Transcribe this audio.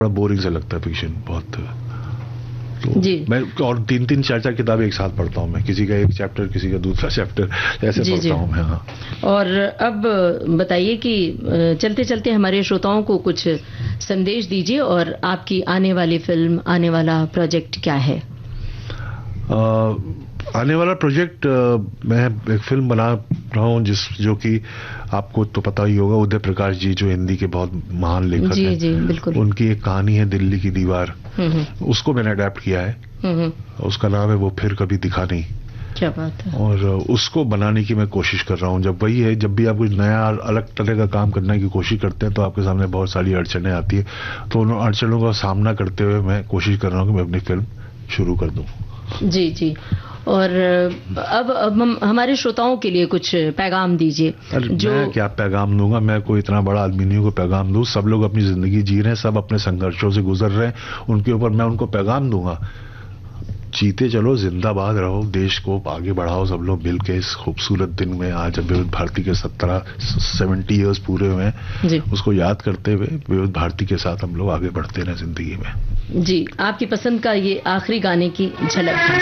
बड़ा बोरिंग सा लगता है फिक्शन बहुत। तो जी। मैं और 3-3 4-4 किताबें एक साथ पढ़ता हूँ मैं, किसी का एक चैप्टर किसी का दूसरा चैप्टर ऐसे जी, पढ़ता हूँ मैं। हाँ। और अब बताइए कि चलते चलते हमारे श्रोताओं को कुछ संदेश दीजिए और आपकी आने वाली फिल्म, आने वाला प्रोजेक्ट क्या है? आने वाला प्रोजेक्ट, मैं एक फिल्म बना रहा हूँ जो कि आपको तो पता ही होगा, उदय प्रकाश जी जो हिंदी के बहुत महान लेखक जी, हैं। जी, बिल्कुल। उनकी एक कहानी है दिल्ली की दीवार, उसको मैंने अडेप्ट किया है। उसका नाम है वो फिर कभी दिखा नहीं। क्या बात है। और उसको बनाने की मैं कोशिश कर रहा हूँ। जब भी आप कुछ नया अलग तरह का काम करने की कोशिश करते हैं तो आपके सामने बहुत सारी अड़चनें आती है, तो उन अड़चनों का सामना करते हुए मैं कोशिश कर रहा हूँ कि मैं अपनी फिल्म शुरू कर दूं। जी, जी। और अब हम हमारे श्रोताओं के लिए कुछ पैगाम दीजिए। मैं क्या पैगाम दूंगा, मैं कोई इतना बड़ा आदमी नहीं हूं को पैगाम दूं। सब लोग अपनी जिंदगी जी रहे हैं, सब अपने संघर्षों से गुजर रहे हैं, उनके ऊपर मैं उनको पैगाम दूंगा। जीते चलो, जिंदाबाद रहो, देश को आगे बढ़ाओ सब लोग मिलके इस खूबसूरत दिन में। आज विविध भारती के 70 इयर्स पूरे हुए हैं, उसको याद करते हुए विविध भारती के साथ हम लोग आगे बढ़ते रहे जिंदगी में। जी, आपकी पसंद का ये आखिरी गाने की झलक है।